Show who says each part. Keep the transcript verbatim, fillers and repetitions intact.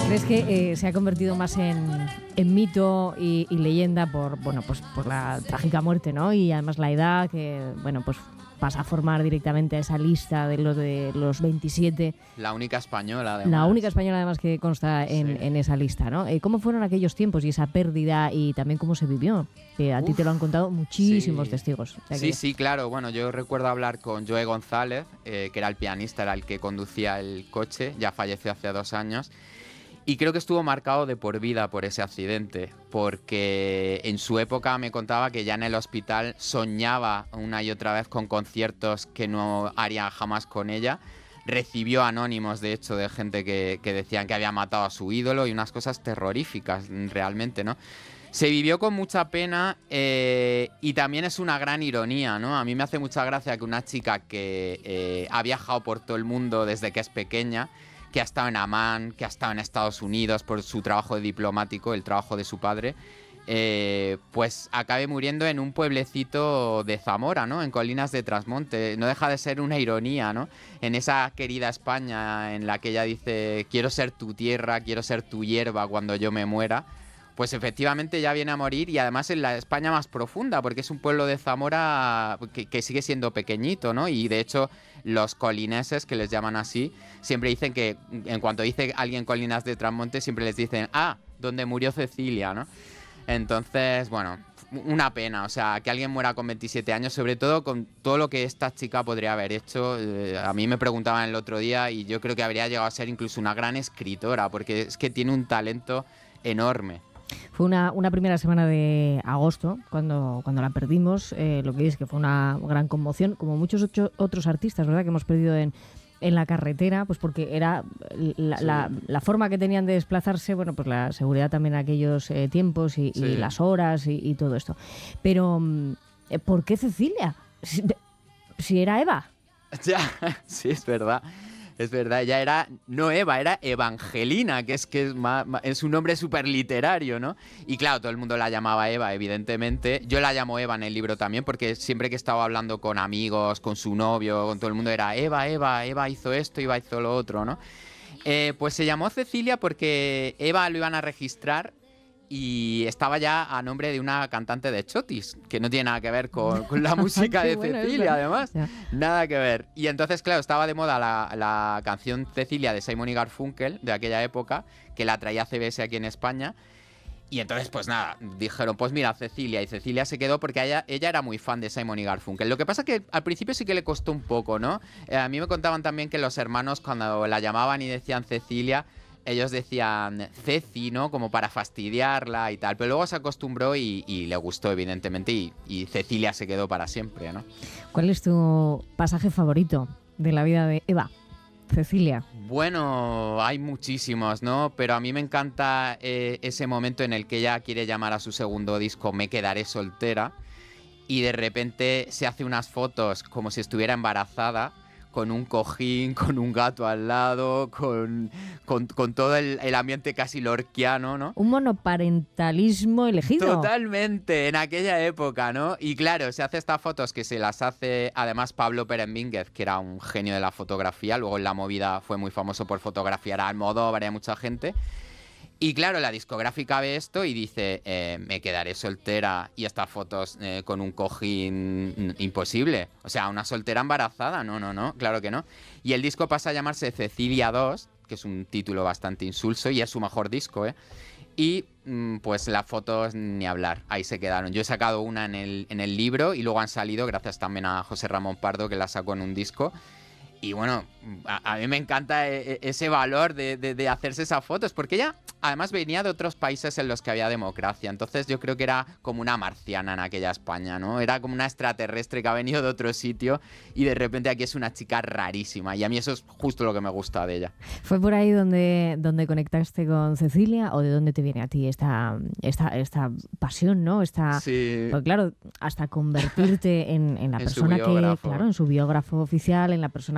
Speaker 1: ¿Crees que eh, se ha convertido más en, en mito y, y leyenda por, bueno, pues por la trágica muerte, ¿no? Y además la edad que, bueno, pues pasa a formar directamente esa lista de los de los veintisiete.
Speaker 2: La única española, además.
Speaker 1: La única española, además, que consta en,
Speaker 2: Sí.
Speaker 1: en esa lista, ¿no? Eh, ¿Cómo fueron aquellos tiempos y esa pérdida y también cómo se vivió? Que a
Speaker 2: Uf,
Speaker 1: ti te lo han contado muchísimos
Speaker 2: sí.
Speaker 1: testigos. O sea
Speaker 2: Sí,
Speaker 1: que-
Speaker 2: sí, claro. Bueno, yo recuerdo hablar con Joe González, eh, que era el pianista, era el que conducía el coche, ya falleció hace dos años. Y creo que estuvo marcado de por vida por ese accidente, porque en su época me contaba que ya en el hospital soñaba una y otra vez con conciertos que no haría jamás con ella. Recibió anónimos, de hecho, de gente que, que decían que había matado a su ídolo y unas cosas terroríficas, realmente, ¿no? Se vivió con mucha pena eh, y también es una gran ironía, ¿no? A mí me hace mucha gracia que una chica que eh, ha viajado por todo el mundo desde que es pequeña, que ha estado en Amán, que ha estado en Estados Unidos por su trabajo de diplomático, el trabajo de su padre, eh, pues acabe muriendo en un pueblecito de Zamora, ¿no? En Colinas de Trasmonte. No deja de ser una ironía, ¿no? En esa querida España en la que ella dice, quiero ser tu tierra, quiero ser tu hierba cuando yo me muera. Pues efectivamente ya viene a morir y además en la España más profunda, porque es un pueblo de Zamora que, que sigue siendo pequeñito, ¿no? Y de hecho los colineses, que les llaman así, siempre dicen que en cuanto dice alguien Colinas de Trasmonte, siempre les dicen, ah, donde murió Cecilia, ¿no? Entonces, bueno, una pena, o sea, que alguien muera con veintisiete años, sobre todo con todo lo que esta chica podría haber hecho. Eh, a mí me preguntaban el otro día y yo creo que habría llegado a ser incluso una gran escritora, porque es que tiene un talento enorme.
Speaker 1: Fue una, una primera semana de agosto cuando, cuando la perdimos, eh, lo que es que fue una gran conmoción, como muchos ocho, otros artistas, ¿verdad?, que hemos perdido en, en la carretera, pues porque era la,
Speaker 2: Sí.
Speaker 1: la, la forma que tenían de desplazarse, bueno, pues la seguridad también en aquellos eh, tiempos y,
Speaker 2: Sí.
Speaker 1: y las horas y, y todo esto. Pero, eh, ¿por qué Cecilia? Si, si era Eva.
Speaker 2: Ya, sí, es verdad. Es verdad, ella era, no Eva, era Evangelina, que es que es, ma- ma- es un nombre súper literario, ¿no? Y claro, todo el mundo la llamaba Eva, evidentemente. Yo la llamo Eva en el libro también, porque siempre que estaba hablando con amigos, con su novio, con todo el mundo, era Eva, Eva, Eva hizo esto, Eva hizo lo otro, ¿no? Eh, pues se llamó Cecilia porque Eva lo iban a registrar y estaba ya a nombre de una cantante de chotis, que no tiene nada que ver con, con la música
Speaker 1: Qué
Speaker 2: de
Speaker 1: bueno
Speaker 2: Cecilia,
Speaker 1: esto.
Speaker 2: además.
Speaker 1: Ya.
Speaker 2: Nada que ver. Y entonces, claro, estaba de moda la, la canción Cecilia de Simon y Garfunkel de aquella época, que la traía C B S aquí en España. Y entonces, pues nada, dijeron, pues mira, Cecilia. Y Cecilia se quedó porque ella, ella era muy fan de Simon y Garfunkel. Lo que pasa que al principio sí que le costó un poco, ¿no? Eh, a mí me contaban también que los hermanos, cuando la llamaban y decían Cecilia, ellos decían Ceci, ¿no? Como para fastidiarla y tal. Pero luego se acostumbró y, y le gustó, evidentemente. Y, y Cecilia se quedó para siempre, ¿no?
Speaker 1: ¿Cuál es tu pasaje favorito de la vida de Eva? Cecilia.
Speaker 2: Bueno, hay muchísimos, ¿no? Pero a mí me encanta eh, ese momento en el que ella quiere llamar a su segundo disco Me quedaré soltera y de repente se hace unas fotos como si estuviera embarazada, con un cojín, con un gato al lado, con, con, con todo el, el ambiente casi lorquiano, ¿no?
Speaker 1: Un monoparentalismo elegido.
Speaker 2: Totalmente, en aquella época, ¿no? Y claro, se hace estas fotos que se las hace además Pablo Pérez Mínguez, que era un genio de la fotografía, luego en la movida fue muy famoso por fotografiar a Almodóvar y a mucha gente. Y claro, la discográfica ve esto y dice, eh, me quedaré soltera y estas fotos eh, con un cojín imposible. O sea, una soltera embarazada, no, no, no, claro que no. Y el disco pasa a llamarse Cecilia dos, que es un título bastante insulso y es su mejor disco, ¿eh? Y mm, pues las fotos ni hablar, ahí se quedaron. Yo he sacado una en el, en el libro y luego han salido gracias también a José Ramón Pardo, que la sacó en un disco. Y bueno, a, a mí me encanta e, e, ese valor de, de, de hacerse esas fotos, porque ella además venía de otros países en los que había democracia, entonces yo creo que era como una marciana en aquella España, ¿no? Era como una extraterrestre que ha venido de otro sitio y de repente aquí es una chica rarísima y a mí eso es justo lo que me gusta de ella.
Speaker 1: ¿Fue por ahí donde, donde conectaste con Cecilia o de dónde te viene a ti esta, esta, esta pasión, ¿no? Esta,
Speaker 2: Sí.
Speaker 1: pues claro, hasta convertirte en, en la
Speaker 2: En su
Speaker 1: persona que,
Speaker 2: biógrafo.
Speaker 1: claro, en su biógrafo oficial, en la persona